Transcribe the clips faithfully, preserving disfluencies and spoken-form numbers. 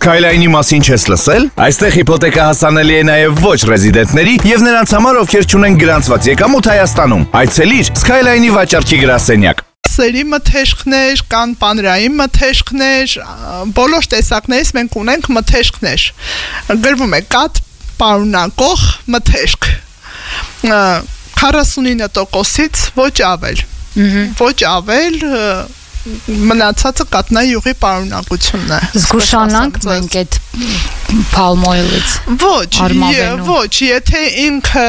Skyline-ի մասին չես լսել? Այստեղ հիփոթեկա հասանելի է նաև ոչ ռեզիդենտների եւ նրանց համար, ովքեր չունեն գրանցված եկամուտ Հայաստանում։ Այցելիր Skyline-ի վաճառքի գրասենյակ։ Սերի մթեշքներ, կան պանրային մթեշքներ, բոլոր տեսակներից մենք ունենք մթեշքներ։ Գրվում է կաթ պարունակող մթեշք։ քառասունինը տոկոսից ոչ ավել։ Ոչ ավել մնացածը կատնայուղի պարունակությունն է։ Զգուշանանք մենք այդ palm oil-ից։ Ոչ, ոչ, եթե ինքը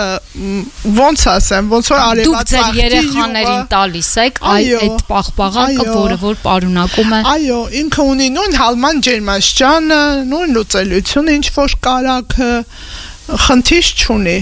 ոնց ասեմ, ոնց որ արևածաղկի դուք ձեր երեխաներին տալիս եք այդ պաղպաղակը, որը որ պարունակում է։ Այո, ինքը ունի նույն հալման ջերմաստիճանը, նույն լուծելությունը, ինչ որ կարագը, խնդիր չունի։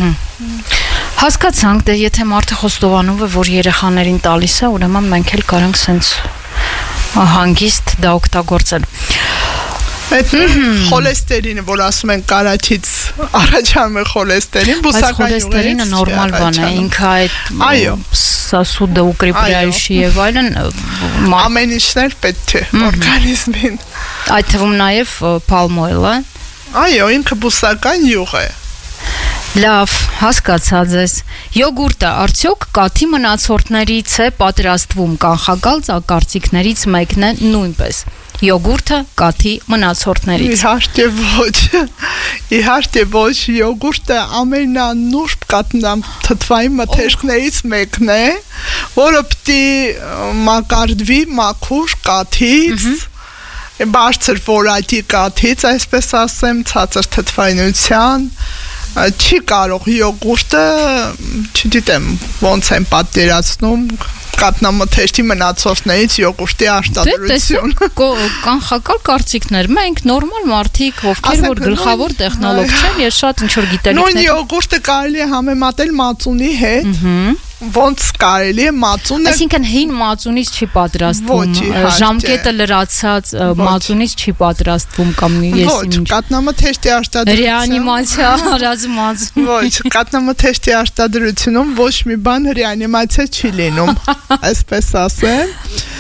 Հասկացանք, դե եթե մարդը խոստովանում է, որ երեխաներին տալիս է, ուրեմն մենք էլ կարանք սենց հանգիստ դա օգտագործել։ Այդ խոլեստերինը, որ ասում են կարաչից առաջանում է խոլեստերին, բուսական խոլեստերինը նորմալ բան է, ինքը այդ սասուդը укрепляющий եւ այլն ամեն ինչն էլ պետք է օրգանիզմին։ Այդ թվում նաեւ palm oil-ը։ Այո, ինքը բուսական յուղ է։ Լավ, հասկացած ես։ Յոգուրտը արդյոք կաթի մնացորդներից է պատրաստվում, կանխագալ կարծիքներից մեկն է նույնպես։ Յոգուրտը կաթի մնացորդներից։ Իհարկե ոչ։ Իհարկե ոչ, յոգուրտը ամենանուրբ կաթնաթթվային մթերքներից մեկն է, որը պիտի մակարդվի մաքուր կաթից, բարձր որակի կաթից, այսպես ասեմ, ցածր թթվայնության, չի կարող յոգուրտը, չգիտեմ, ոնց են պատկերացնում կատնամթերքի մնացորդներից յոգուրտի արտադրություն։ Կանխակալ կարծիքներ, մենք նորմալ մարդիկ, ովքեր որ գլխավոր տեխնոլոգ չեն, ես շատ ինչ որ գիտելիքներ։ Նույն յոգուրտը կարելի է համեմատել մածունի հետ։ Ոնց կարելի է մածունը։ Այսինքն հին մածունից չի պատրաստվում, ժամկետը լրացած մածունից չի պատրաստվում կամ ես ինչ։ Ոչ, կատնամթերքի արտադրություն։ Ռեանիմացիա արած մածուն։ Ոչ, կատնամթերքի արտադրությունում ոչ մի բան ռեանիմացիա չի լինում, այսպես ասեմ։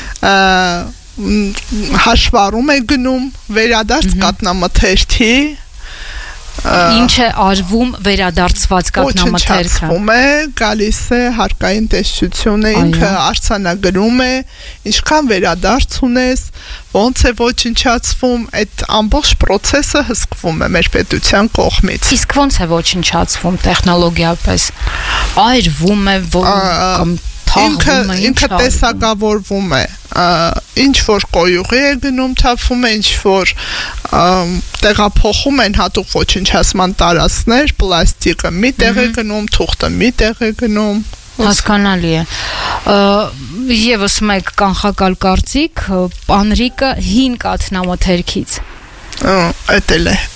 Հաշվառում է գնում վերադարձ կատնամթերքի։ Ինչ է արվում վերադարձված կատնամթերքը։ Ոչնչացվում է, գալիս է հարկային տեսչությունը, ինքը արձանագրում է, ինչքան վերադարձ ունես, ոնց է ոչնչացվում, այդ ամբողջ process-ը հսկվում է մեր պետության կողմից։ Իսկ ոնց է ոչնչացվում տեխնոլոգիապես։ Այրվում է կամ Ինքը ինքը տեսակավորվում է, ինչ որ կոյուղի է գնում, թափվում է, ինչ որ տեղափոխում են հատուկ ոչնչացման տարածքներ, պլաստիկը մի տեղ է գնում, թուղթը մի տեղ է գնում։ Հասկանալի է։ Եվս մեկ կանխակալ կարծիք, պանրիկը հին կաթնամթերքից։ Էդ էլ է։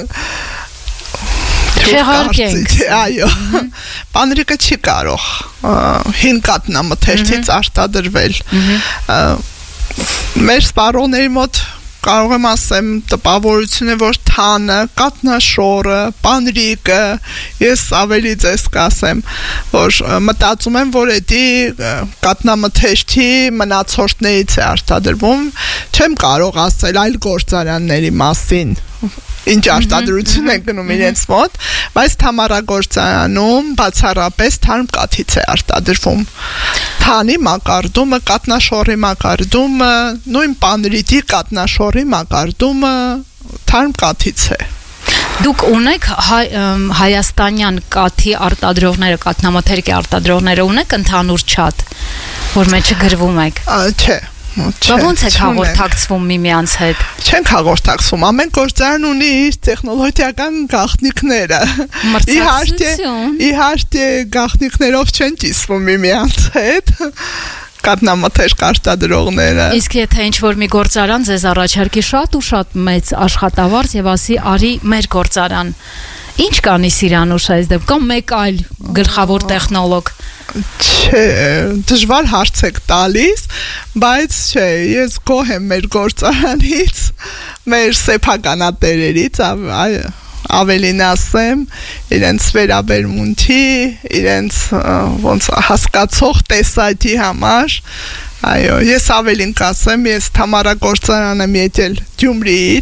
Չհարգենք։ Այո։ Պանրիկը չի կարող հին կատնամթերքից արտադրվել։ Մեր սպառողների մոտ կարող եմ ասեմ տպավորությունը, որ թանը, կատնաշորը, պանրիկը, ես ավելի ձեզ կասեմ, որ մտածում եմ, որ էդի կատնամթերքի մնացորդներից է արտադրվում, չեմ կարող ասել այլ գործարանների մասին, ինչ արտադրություն են գնում իրենց մոտ, բայց թամարագործարանում բացառապես թարմ կաթից է արտադրվում։ Թանի մակարդումը, կատնաշորի մակարդումը, նույն պանրիկի կատնաշորի մակարդումը թարմ կաթից է։ Դուք ունեք հայաստանյան կաթի արտադրողները, կատնամթերքի արտադրողները ունեք ընդհանուր չաթ, որ մեջը գրվում եք։ Չէ։ Բա ոնց եք հաղորդակցվում միմյանց հետ։ Չենք հաղորդակցվում, ամեն գործարան ունի իր տեխնոլոգիական գաղտնիքները։ Իհարկե, իհարկե գաղտնիքներով չեն կիսվում միմյանց հետ։ Կատնամթերք արտադրողները։ Իսկ եթե ինչ որ մի գործարան ձեզ առաջարկի շատ ու շատ մեծ աշխատավարձ եւ ասի արի մեր գործարան, ինչ կանի Սիրանուշ այս դեպքում կամ մեկ այլ գլխավոր տեխնոլոգ։ Չէ, դժվար հարց եք տալիս, բայց չէ, ես գոհ եմ մեր գործարանից, մեր սեփականատերերից, ավելին ասեմ, իրենց վերաբերմունքի, իրենց ոնց հասկացող տեսակի համար, այո, ես ավելին կասեմ, ես թամարագործարան եմ եկել Գյումրիից,